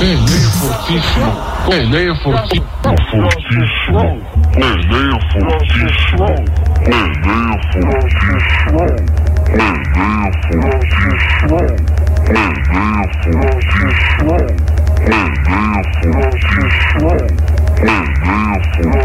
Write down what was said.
Neném fortíssimo. Neném fortíssimo. Neném fortíssimo. Neném fortíssimo. Neném fortíssimo. Neném fortíssimo. Neném fortíssimo. Neném fortíssimo.